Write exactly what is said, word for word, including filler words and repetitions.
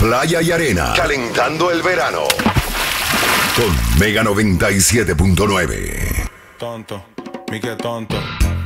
playa y arena. Calentando el verano. Con Mega noventa y siete punto nueve. Tonto, mi que tonto.